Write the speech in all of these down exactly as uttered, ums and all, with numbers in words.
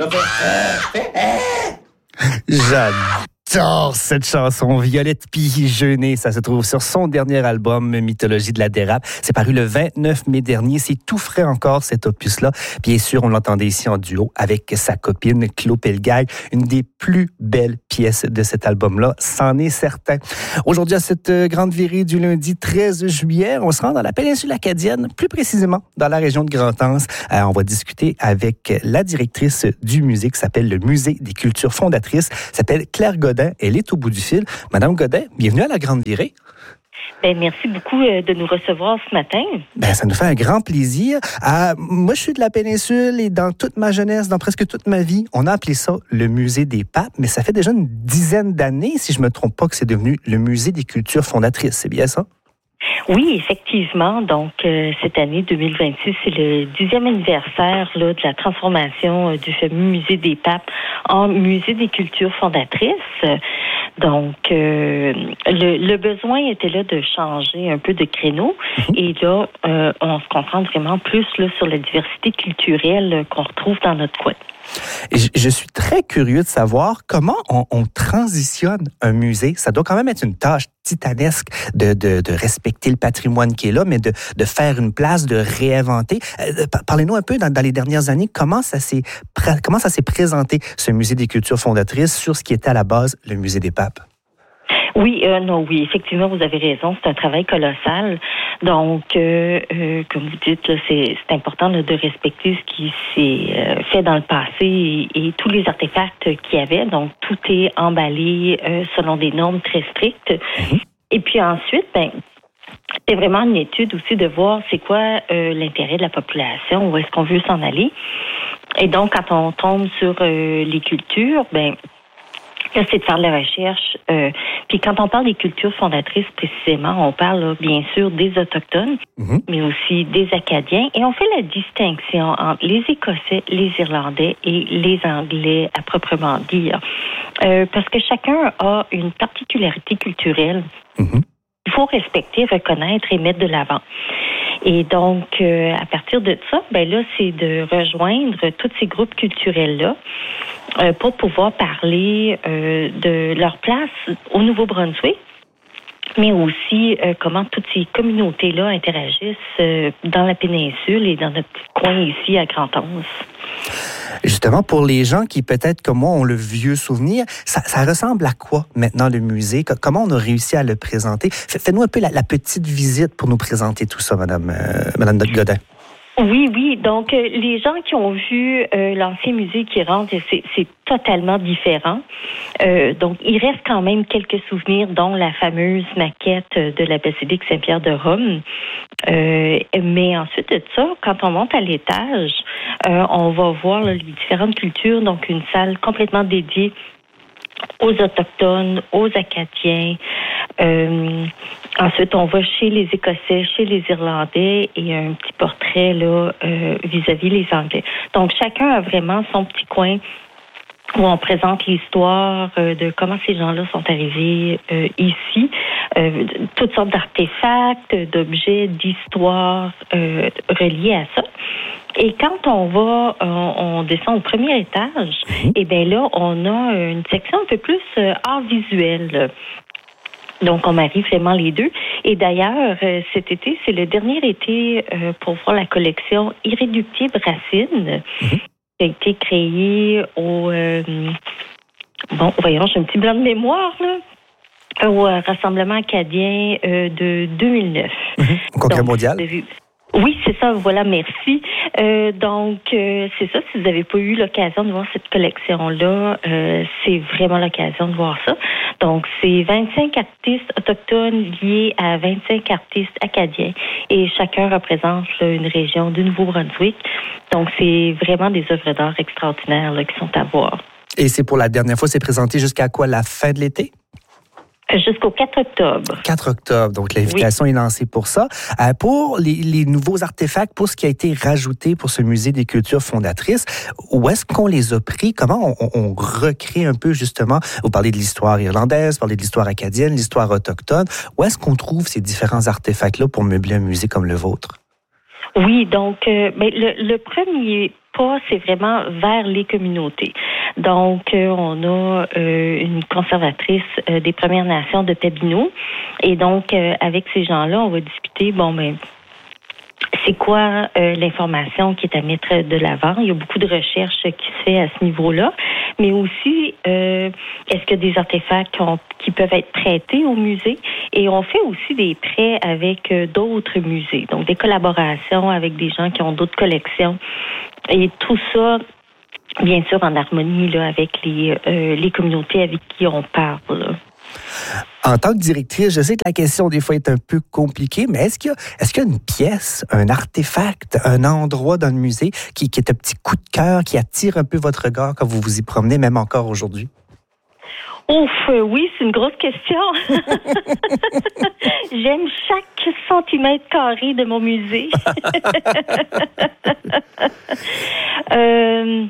Ça fait... Euh, euh. J'adore cette chanson. Violette Pigeonnet, ça se trouve sur son dernier album, Mythologie de la dérape. C'est paru le vingt-neuf mai dernier. C'est tout frais encore, cet opus-là. Bien sûr, on l'entendait ici en duo avec sa copine Claude Pelgag. Une des plus belles pièces de cet album-là, c'en est certain. Aujourd'hui, à cette grande virée du lundi treize juillet, on se rend dans la péninsule acadienne, plus précisément dans la région de Grand-Anse. Euh, on va discuter avec la directrice du musée qui s'appelle le Musée des cultures fondatrices, s'appelle Claire Godin. Elle est au bout du fil. Madame Godin, bienvenue à la grande virée. Ben, merci beaucoup de nous recevoir ce matin. Ben, ça nous fait un grand plaisir. Euh, moi, je suis de la péninsule et dans toute ma jeunesse, dans presque toute ma vie, on a appelé ça le Musée des papes, mais ça fait déjà une dizaine d'années, si je ne me trompe pas, que c'est devenu le Musée des cultures fondatrices. C'est bien ça? Oui, effectivement. Donc, euh, cette année deux mille vingt-six, c'est le dixième anniversaire là, de la transformation euh, du fameux Musée des papes en Musée des cultures fondatrices. Donc, euh, le, le besoin était là de changer un peu de créneau. Mm-hmm. Et là, euh, on se concentre vraiment plus là, sur la diversité culturelle euh, qu'on retrouve dans notre coin. Et je, je suis très curieux de savoir comment on, on transitionne un musée. Ça doit quand même être une tâche titanesque de, de, de respecter le patrimoine qui est là, mais de, de faire une place, de réinventer. Euh, parlez-nous un peu dans, dans les dernières années, comment ça s'est comment ça s'est présenté, ce Musée des cultures fondatrices, sur ce qui était à la base le Musée des papes? Oui, euh, non, oui, effectivement, vous avez raison. C'est un travail colossal. Donc, euh, euh, comme vous dites, là, c'est, c'est important là, de respecter ce qui s'est euh, fait dans le passé et, et tous les artefacts qu'il y avait. Donc, tout est emballé euh, selon des normes très strictes. Mm-hmm. Et puis ensuite, ben, c'est vraiment une étude aussi de voir c'est quoi euh, l'intérêt de la population, où est-ce qu'on veut s'en aller. Et donc, quand on tombe sur euh, les cultures, ben là, c'est de faire de la recherche. Euh, puis quand on parle des cultures fondatrices, précisément, on parle là, bien sûr des Autochtones, mm-hmm. mais aussi des Acadiens. Et on fait la distinction entre les Écossais, les Irlandais et les Anglais, à proprement dire. Euh, parce que chacun a une particularité culturelle. Mm-hmm. Il faut respecter, reconnaître et mettre de l'avant. Et donc, euh, à partir de ça, ben là, c'est de rejoindre tous ces groupes culturels-là euh, pour pouvoir parler euh, de leur place au Nouveau-Brunswick, mais aussi euh, comment toutes ces communautés-là interagissent euh, dans la péninsule et dans notre petit coin ici à Grand-Anse. Justement, pour les gens qui, peut-être comme moi, ont le vieux souvenir, ça, ça ressemble à quoi maintenant le musée? Comment on a réussi à le présenter? Faites-nous un peu la, la petite visite pour nous présenter tout ça, Madame, euh, Madame Godin. Oui, oui. Donc, euh, les gens qui ont vu euh, l'ancien musée qui rentre, c'est, c'est totalement différent. Euh, donc, il reste quand même quelques souvenirs, dont la fameuse maquette de la basilique Saint-Pierre de Rome. Euh, mais ensuite de ça, quand on monte à l'étage, euh, on va voir là, les différentes cultures. Donc, une salle complètement dédiée aux Autochtones, aux Acadiens. Euh, ensuite, on va chez les Écossais, chez les Irlandais et un petit portrait là euh, vis-à-vis les Anglais. Donc, chacun a vraiment son petit coin où on présente l'histoire euh, de comment ces gens-là sont arrivés euh, ici, euh, toutes sortes d'artefacts, d'objets, d'histoires euh, reliés à ça. Et quand on va, on, on descend au premier étage, mmh. et bien là, on a une section un peu plus euh, art visuel. Donc, on marie vraiment les deux. Et d'ailleurs, euh, cet été, c'est le dernier été euh, pour voir la collection Irréductible Racine, mmh. qui a été créée au... Euh, bon, voyons, j'ai un petit blanc de mémoire, là. Au euh, Rassemblement acadien euh, de deux mille neuf. Mmh. Au Congrès Donc, mondial. Oui, c'est ça, voilà, merci. Euh, donc, euh, c'est ça, si vous n'avez pas eu l'occasion de voir cette collection-là, euh, c'est vraiment l'occasion de voir ça. Donc, c'est vingt-cinq artistes autochtones liés à vingt-cinq artistes acadiens et chacun représente là, une région du Nouveau-Brunswick. Donc, c'est vraiment des œuvres d'art extraordinaires là, qui sont à voir. Et c'est pour la dernière fois, c'est présenté jusqu'à quoi, la fin de l'été? Jusqu'au quatre octobre. quatre octobre, donc l'invitation oui. est lancée pour ça. Euh, pour les, les nouveaux artefacts, pour ce qui a été rajouté pour ce musée des cultures fondatrices, où est-ce qu'on les a pris? Comment on, on recrée un peu justement, vous parlez de l'histoire irlandaise, vous parlez de l'histoire acadienne, l'histoire autochtone, où est-ce qu'on trouve ces différents artefacts-là pour meubler un musée comme le vôtre? Oui, donc euh, ben, le, le premier pas, c'est vraiment vers les communautés. Donc, euh, on a euh, une conservatrice euh, des Premières Nations de Pabineau. Et donc, euh, avec ces gens-là, on va discuter, bon, ben, c'est quoi euh, l'information qui est à mettre de l'avant? Il y a beaucoup de recherches qui se fait à ce niveau-là, mais aussi, euh, est-ce qu'il y a des artefacts qui, ont, qui peuvent être prêtés au musée? Et on fait aussi des prêts avec euh, d'autres musées, donc des collaborations avec des gens qui ont d'autres collections. Et tout ça, bien sûr, en harmonie là, avec les, euh, les communautés avec qui on parle. Là. En tant que directrice, je sais que la question des fois est un peu compliquée, mais est-ce qu'il y a, est-ce qu'il y a une pièce, un artefact, un endroit dans le musée qui, qui est un petit coup de cœur, qui attire un peu votre regard quand vous vous y promenez, même encore aujourd'hui? Ouf, euh, oui, c'est une grosse question. J'aime chaque centimètre carré de mon musée. euh...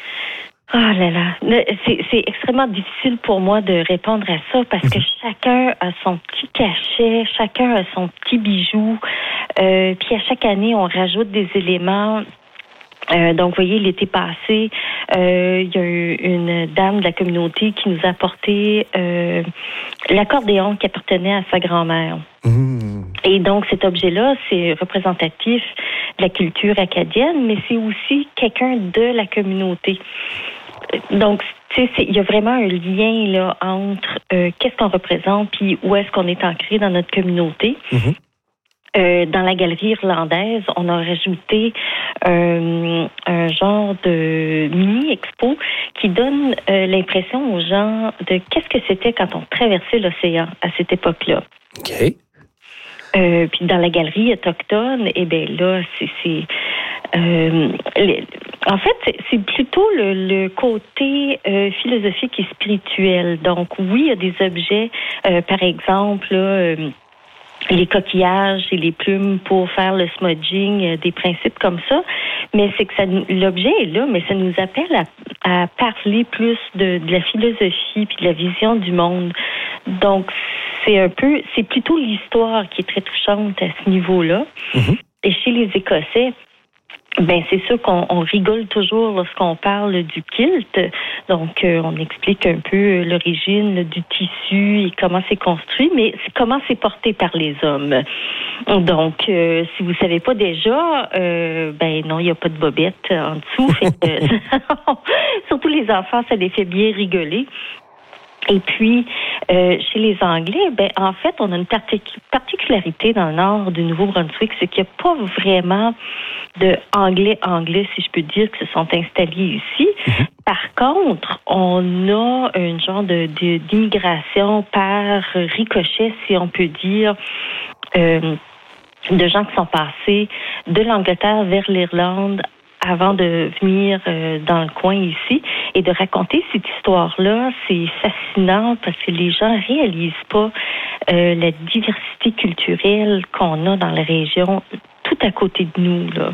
Oh là là, c'est, c'est extrêmement difficile pour moi de répondre à ça parce que chacun a son petit cachet, chacun a son petit bijou. Euh, puis à chaque année, on rajoute des éléments. Euh, donc, vous voyez, l'été passé, euh, il y a eu une dame de la communauté qui nous a apporté euh, l'accordéon qui appartenait à sa grand-mère. Mmh. Et donc, cet objet-là, c'est représentatif de la culture acadienne, mais c'est aussi quelqu'un de la communauté. Donc, tu sais, il y a vraiment un lien là entre euh, qu'est-ce qu'on représente puis où est-ce qu'on est ancré dans notre communauté. Mmh. Euh, dans la galerie irlandaise, on a rajouté euh, un genre de mini-expo qui donne euh, l'impression aux gens de qu'est-ce que c'était quand on traversait l'océan à cette époque-là. OK. Euh, puis dans la galerie autochtone, eh bien là, c'est... c'est euh, les, en fait, c'est, c'est plutôt le, le côté euh, philosophique et spirituel. Donc oui, il y a des objets, euh, par exemple, là, euh, les coquillages et les plumes pour faire le smudging, euh, des principes comme ça. Mais c'est que ça, l'objet est là, mais ça nous appelle à, à parler plus de, de la philosophie puis de la vision du monde. Donc, c'est un peu, c'est plutôt l'histoire qui est très touchante à ce niveau-là. Mm-hmm. Et chez les Écossais, ben c'est sûr qu'on on rigole toujours lorsqu'on parle du kilt. Donc, euh, on explique un peu l'origine du tissu et comment c'est construit, mais c'est comment c'est porté par les hommes. Donc, euh, si vous savez pas déjà, euh, ben non, il n'y a pas de bobette en dessous. Fait que, surtout les enfants, ça les fait bien rigoler. Et puis, euh, chez les Anglais, ben en fait, on a une partic- particularité dans le nord du Nouveau-Brunswick, c'est qu'il n'y a pas vraiment de Anglais-Anglais, si je peux dire, qui se sont installés ici. Mm-hmm. Par contre, on a un genre de, de, d'immigration par ricochet, si on peut dire, euh, de gens qui sont passés de l'Angleterre vers l'Irlande avant de venir euh, dans le coin ici et de raconter cette histoire-là, c'est fascinant parce que les gens réalisent pas euh, la diversité culturelle qu'on a dans la région tout à côté de nous, là.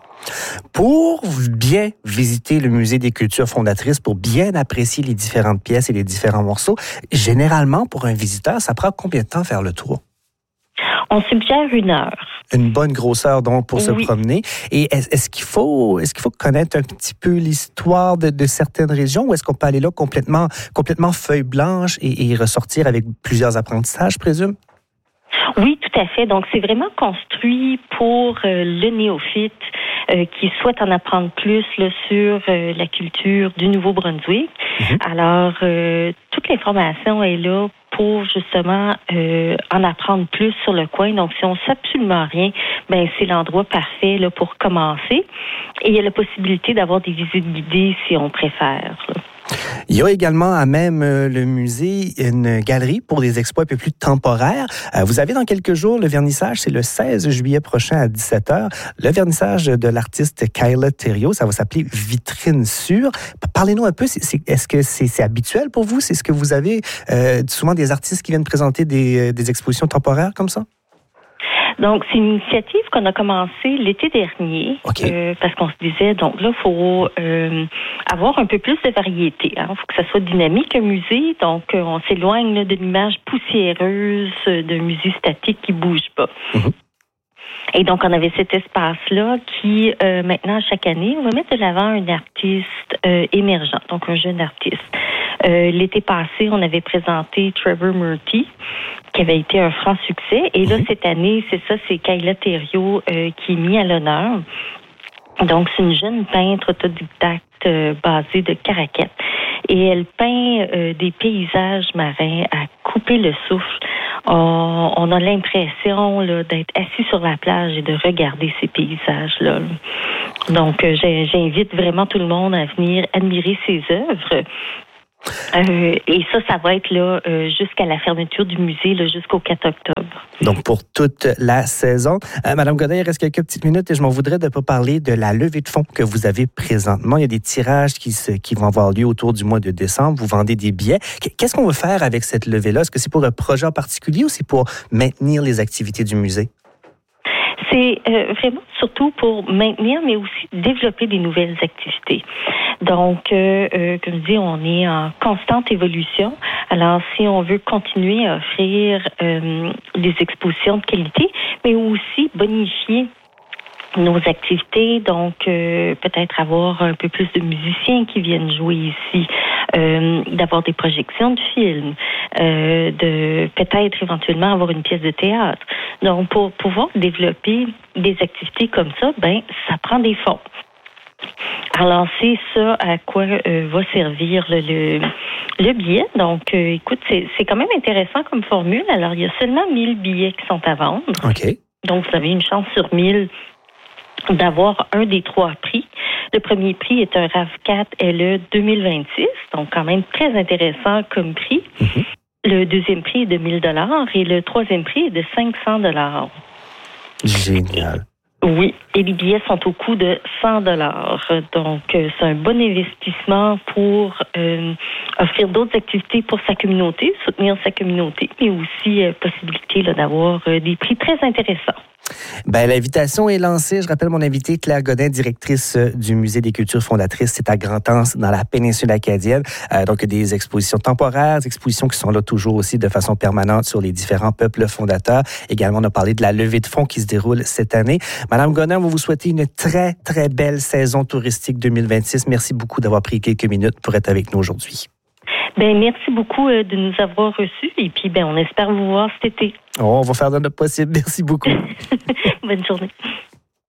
Pour bien visiter le Musée des cultures fondatrices, pour bien apprécier les différentes pièces et les différents morceaux, généralement, pour un visiteur, ça prend combien de temps faire le tour? On suggère une heure. Une bonne grosseur, donc, pour oui. se promener. Et est, est-ce qu'il faut, est-ce qu'il faut connaître un petit peu l'histoire de, de certaines régions ou est-ce qu'on peut aller là complètement, complètement feuille blanche et, et ressortir avec plusieurs apprentissages, je présume? Oui, tout à fait. Donc, c'est vraiment construit pour euh, le néophyte euh, qui souhaite en apprendre plus là, sur euh, la culture du Nouveau-Brunswick. Mm-hmm. Alors, euh, toute l'information est là pour justement euh, en apprendre plus sur le coin. Donc, si on ne sait absolument rien, ben c'est l'endroit parfait là, pour commencer. Et il y a la possibilité d'avoir des visites guidées si on préfère, là. Il y a également à même euh, le musée une galerie pour des expos un peu plus temporaires. Euh, vous avez dans quelques jours le vernissage, c'est le seize juillet prochain à dix-sept heures. Le vernissage de l'artiste Kyla Thériault, ça va s'appeler Vitrine Sûre. Parlez-nous un peu, c'est, c'est, est-ce que c'est, c'est habituel pour vous? C'est ce que vous avez euh, souvent des artistes qui viennent présenter des, des expositions temporaires comme ça? Donc, c'est une initiative qu'on a commencée l'été dernier, okay. euh, parce qu'on se disait, donc là, il faut euh, avoir un peu plus de variété. Il hein. faut que ça soit dynamique, un musée. Donc, euh, on s'éloigne là, de l'image poussiéreuse d'un musée statique qui ne bouge pas. Mm-hmm. Et donc, on avait cet espace-là qui, euh, maintenant, chaque année, on va mettre de l'avant un artiste euh, émergent, donc un jeune artiste. Euh, l'été passé, on avait présenté Trevor Murty, qui avait été un franc succès. Et là, cette année, c'est ça, c'est Kayla Thériault euh, qui est mis à l'honneur. Donc, c'est une jeune peintre autodidacte euh, basée de Caraquet. Et elle peint euh, des paysages marins à couper le souffle. On, on a l'impression là, d'être assis sur la plage et de regarder ces paysages-là. Donc, euh, j'invite vraiment tout le monde à venir admirer ses œuvres. Euh, et ça, ça va être là euh, jusqu'à la fermeture du musée, là, jusqu'au quatre octobre. Donc, pour toute la saison. Euh, Madame Godin, il reste quelques petites minutes et je m'en voudrais de ne pas parler de la levée de fonds que vous avez présentement. Il y a des tirages qui, se, qui vont avoir lieu autour du mois de décembre. Vous vendez des billets. Qu'est-ce qu'on veut faire avec cette levée-là? Est-ce que c'est pour un projet en particulier ou c'est pour maintenir les activités du musée? C'est euh, vraiment surtout pour maintenir, mais aussi développer des nouvelles activités. Donc, euh, euh, comme je dis, on est en constante évolution. Alors, si on veut continuer à offrir euh, des expositions de qualité, mais aussi bonifier nos activités, donc euh, peut-être avoir un peu plus de musiciens qui viennent jouer ici, euh, d'avoir des projections de films, euh, de peut-être éventuellement avoir une pièce de théâtre. Donc, pour pouvoir développer des activités comme ça, ben ça prend des fonds. Alors, c'est ça à quoi euh, va servir le, le, le billet. Donc, euh, écoute, c'est, c'est quand même intéressant comme formule. Alors, il y a seulement mille billets qui sont à vendre. OK. Donc, vous avez une chance sur mille d'avoir un des trois prix. Le premier prix est un RAV quatre L E deux mille vingt-six, donc quand même très intéressant comme prix. Mm-hmm. Le deuxième prix est de mille dollars et le troisième prix est de cinq cents dollars. Génial. Oui, et les billets sont au coût de cent dollars. Donc, euh, c'est un bon investissement pour euh, offrir d'autres activités pour sa communauté, soutenir sa communauté, mais aussi euh, possibilité là, d'avoir euh, des prix très intéressants. Ben, l'invitation est lancée. Je rappelle mon invité, Claire Godin, directrice du Musée des cultures fondatrices. C'est à Grand-Anse, dans la péninsule acadienne. Euh, donc, des expositions temporaires, des expositions qui sont là toujours aussi de façon permanente sur les différents peuples fondateurs. Également, on a parlé de la levée de fonds qui se déroule cette année. Madame Godin, on va vous souhaiter une très, très belle saison touristique deux mille vingt-six. Merci beaucoup d'avoir pris quelques minutes pour être avec nous aujourd'hui. Ben, merci beaucoup euh, de nous avoir reçus et puis ben, on espère vous voir cet été. Oh, on va faire de notre possible. Merci beaucoup. Bonne journée.